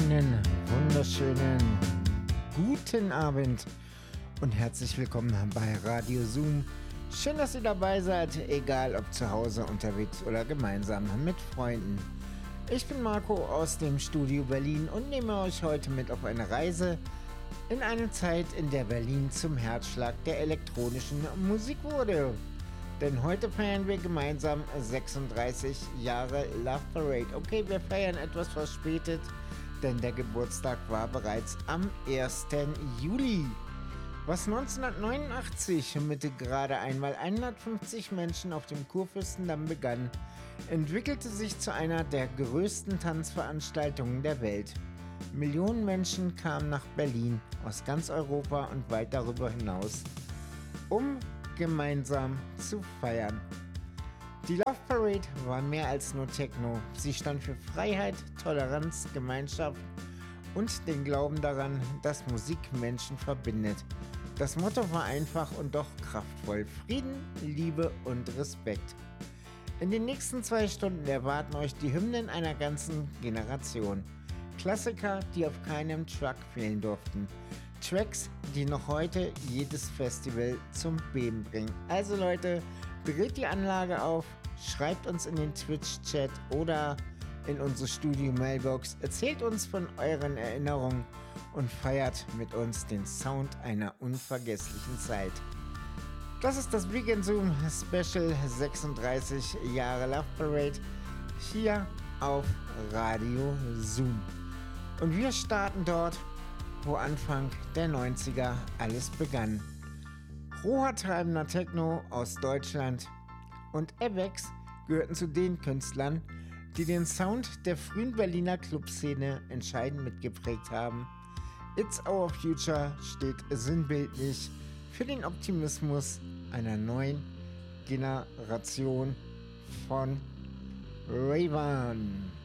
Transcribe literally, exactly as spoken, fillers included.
Einen wunderschönen guten Abend und herzlich willkommen bei Radio Zoom. Schön, dass ihr dabei seid, egal ob zu Hause, unterwegs oder gemeinsam mit Freunden. Ich bin Marco aus dem Studio Berlin und nehme euch heute mit auf eine Reise in eine Zeit, in der Berlin zum Herzschlag der elektronischen Musik wurde. Denn heute feiern wir gemeinsam sechsunddreißig Jahre Love Parade. Okay, wir feiern etwas verspätet, denn der Geburtstag war bereits am ersten Juli. Was neunzehnhundertneunundachtzig mit gerade einmal hundertfünfzig Menschen auf dem Kurfürstendamm begann, entwickelte sich zu einer der größten Tanzveranstaltungen der Welt. Millionen Menschen kamen nach Berlin aus ganz Europa und weit darüber hinaus, um gemeinsam zu feiern. Die Love Parade war mehr als nur Techno. Sie stand für Freiheit, Toleranz, Gemeinschaft und den Glauben daran, dass Musik Menschen verbindet. Das Motto war einfach und doch kraftvoll: Frieden, Liebe und Respekt. In den nächsten zwei Stunden erwarten euch die Hymnen einer ganzen Generation. Klassiker, die auf keinem Truck fehlen durften. Tracks, die noch heute jedes Festival zum Beben bringen. Also Leute, dreht die Anlage auf, schreibt uns in den Twitch-Chat oder in unsere Studio-Mailbox, erzählt uns von euren Erinnerungen und feiert mit uns den Sound einer unvergesslichen Zeit. Das ist das Weekend Zoom Special sechsunddreißig Jahre Love Parade hier auf Radio Zoom. Und wir starten dort, wo Anfang der neunziger alles begann. Roher treibender Techno aus Deutschland und Avex gehörten zu den Künstlern, die den Sound der frühen Berliner Clubszene entscheidend mitgeprägt haben. It's Our Future steht sinnbildlich für den Optimismus einer neuen Generation von Ravern.